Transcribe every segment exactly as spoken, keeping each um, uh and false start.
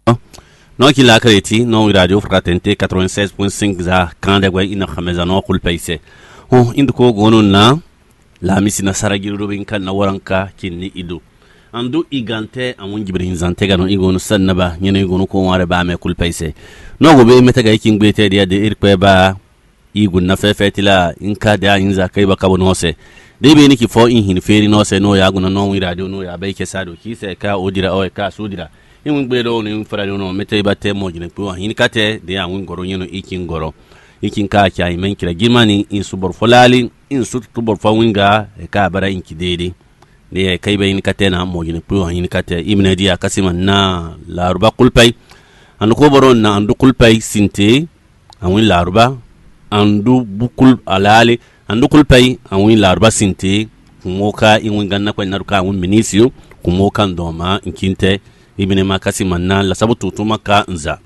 no ki la kreti no radio fraternité quatre-vingt-seize point cinq za kande gwa ina khameza no kul paise ho indu ko gonon na la misina saragiro do bin kan na waranka kinni ido andu igante amun jibrin zante gano igonu sannaba nyene igonu ko ware ba me kul paise no go be meta ga kin gbete dia de irkwe ba igun na fefetila inka da inza kai ba kabo no se de be ni ki fo in hin feri no se no ya guna no radio no ya bai ke sado ki se ka odira o ka sudira in gbe do ni fara no meta ba te mo jine ko hin kate de ya ngun goro nyeno ikin goro ikin ka kya imen kira gimani in subor folali in su tubor fawinga e ka bara in ki dede de kai bai ni kate na mo jine ko hin kate ibna dia kasiman na laruba kulpai an ko boron na andu kulpai sinte awin laruba andu bukul alale andu kulpai awin laruba sinte kumoka in ganna ko naruka awin minisio kumoka ndoma inkinte ibine makasi manna la sabu tutuma ka nza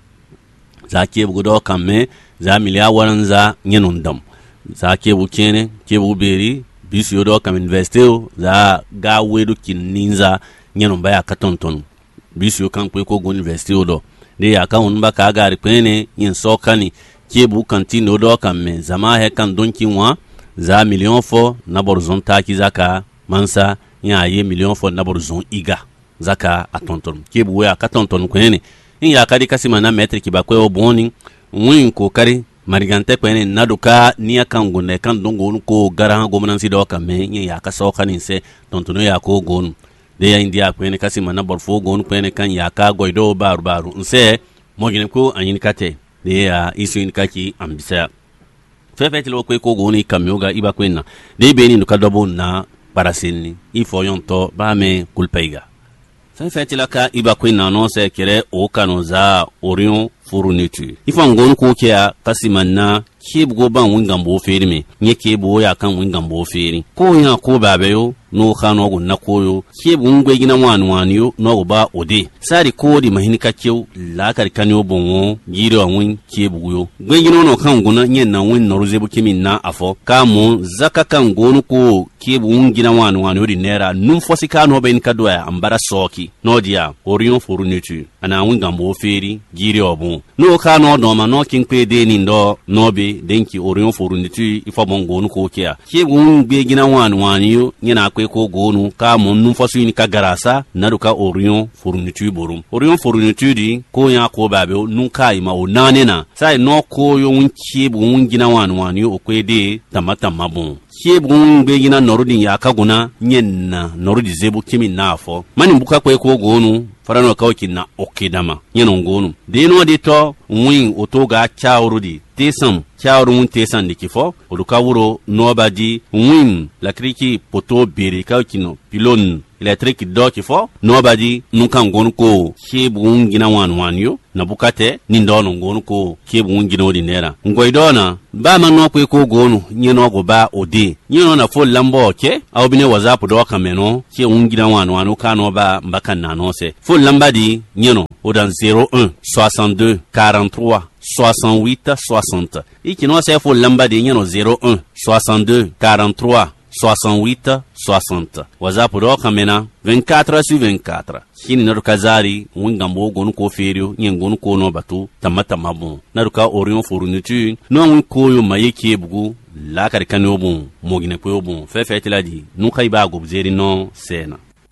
za ke bugo kamme za miliya waranza nyenundam za ke bu kene ke bu beri bisu do kam investio za ga wedu kininza nyenum baya katonton bisu kan ko ko go investio do de ya kan unba ka ga ripene yin sokani ke bu kantino do kamme zama he kan donki wa za miliyon fo na borzon taki zaka mansa ya ye miliyon fo na borzon iga zaka atonton kebu ya katonton kwene in ya kadi kasima na metri ki bakwe oboni win ko kari marigante kwene naduka niya kan gunne kan dongo ko gara gomnan si do kame in ya ka so kanin se tontono ya ko gon de ya india kwene kasima na borfo gon kwene kan ya ka goido baru baru nse mogine ko anyin kate de ya isu in kaki ambisa fefeti lo ko goni kamyoga iba kwena de beni nduka dobo na parasinni ifo yonto ba me kulpeiga fefeti la ka iba kwena no se kere o kanoza orion furunitu ifo ngon ko kya kasimanna kibgo ban wingambo ferime nye kebo ya kan wingambo feri ko ya ko babeyo no khano gun na koyo kebu ngwe gina wanu waniyo no ba ode sari ko di mahinika kew la kar kanyo bonwo giro won kebu yo ngwe gina no kan guna nyen na won noruze bu kimin na afo kamo zaka kan gonu ko kebu ngina wanu waniyo di nera num fosi kano ben kadwa ambara soki no dia orion furunitu ana wingambo feri giro obun no khano do ma no kin pe de ni ndo no be denki orion furunitu ifo bongo ko kia kebu ngwe gina wanu waniyo nyena ko gonu ka mon num fasu ni ka garasa naruka orion furniture borum orion furniture di ko ya ko babe nun kai ma o nanena sai no ko yo unchi bu ungina wan wan yo okwede tamata mabon kiebu be gina norudin ya kaguna nyenna norudi zebu kimi nafo mani mbuka ko ko gonu farano kawkina okidama nyeno ngonu de no de to win otoga chaurudi tesam chauru mun tesan dikifo oduka wuro nobadi win la kriki poto beri kawkino pilon electric dokifo nobadi nuka ngonu ko kebu ngina wan wan yo nabukate nindono ngonu ko kebu ngina odi nera ngoidona ba manno ko ko gonu nyeno go ba odi nyeno na fo lambo ke awbine whatsapp do kameno ke ngina wan wan ka no ba mbaka nano se fo lambadi nyeno odan zéro un soixante-deux quarante-trois soixante-huit soixante ikino se fo lambadi nyeno zéro un soixante-deux quarante-trois soixante-huit soixante whatsapp do kamena vingt-quatre sur vingt-quatre kini naruka zari wingambo gonu ko ferio nyengonu ko no batu tamata mabon naruka orion furniture no win ko yo mayeke bugu la kar kanobon mogine ko bon fefetila di nu kai ba go zeri no sena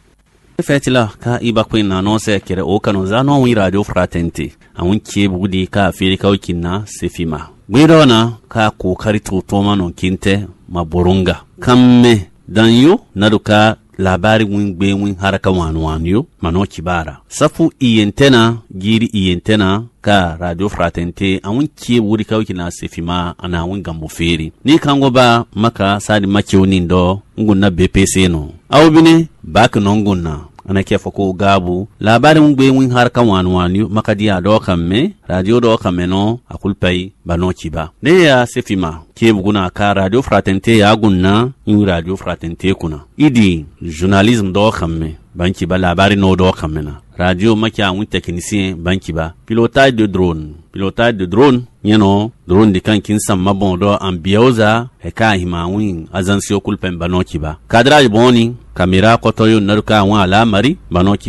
fefetila ka iba ko na no se kere o kanu za no win radio fraternité awun ke bugu di ka feri ka kinna sefima gwidona ka kokari totoma no kinte maborunga kamme danyo naruka labari wingbe wing haraka wanu wanu mano kibara safu iyentena giri iyentena ka radio fraternité awun ke wuri kawki na sefima ana wun gambo feri ni kango ba maka sadi makioni ndo nguna B P C no awbine bak no nguna ana kefa ko gabu labari wingbe wing haraka wanu wanu maka dia do kamme radio do kameno akulpai bano kiba ne ya sefima ke buguna ka radio fraternité ya gunna in radio fraternité kuna idi journalisme do kamme banki ba labari no do kamena radio makia un technicien banki ba pilotage de drone pilotage de drone yeno drone de kan kin sam mabon do ambioza e ka hima win azansi okulpen bano kiba cadrage boni camera kotoyo naruka wa la mari bano kiba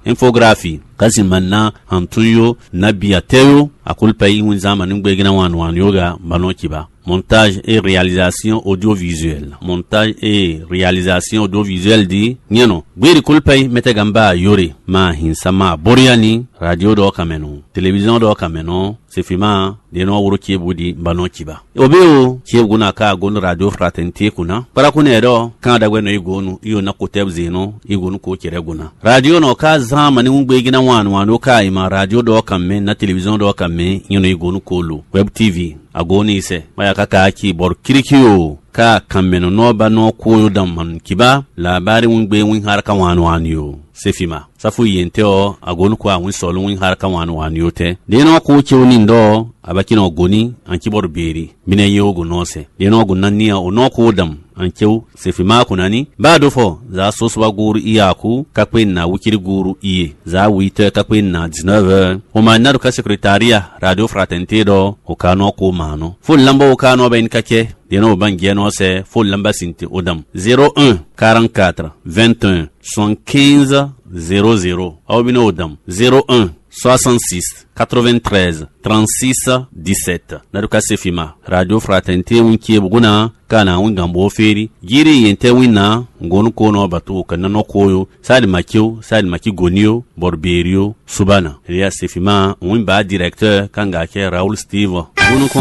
infographie kasi manna hantuyo nabiya teyo akul pay win zamanin gbe gina wan wan yoga bano kiba. Montage et réalisation audiovisuelle. Montage et réalisation audiovisuelle di nyeno gbiri kulpay mete gamba yori ma hinsama boriani radio do kameno télévision do kameno sefima de no wuro kebudi bano kiba obeo kebuna ka gon radio fraternité kuna para kuna do kan da gweno igonu iyo na koteb zeno igonu ko kireguna radio no ka zamani ngbe gina wan wan ka ima radio do kamme na télévision do kamme nyeno igonu kolo web tv agoni se maya kaka ki bor kirikio ka kammeno no ba no koyo damman kiba labari ngbe win har kan wan wan yo sefima safu yenteo agonu kwa win solo win har kan wan wan yo te de no ko chiwni ndo abakino goni an kibor beri mine yogo nose de no gunanniya o no ko dam an kew sefima kunani ba do fo za soswa guru iyaku kakwen na wukiri guru iye za wite kakwen na dix-neuf heures o manado ka secrétariat radio fraternité do o kano ko mano ful lamba o kano ben kake de no bangeno se ful lamba sinti odam zéro un quarante-quatre vingt et un soixante-quinze zéro zéro au bino odam zéro un soixante-six quatre-vingt-treize trente-six dix-sept naduka sefima radio fraternité winkie buguna kana wingambo feri giri yente winna ngonu kono batu kana no koyo sadi makio sadi maki gonio borberio subana ria sefima wimba directeur kanga ke Raoul Steve gonu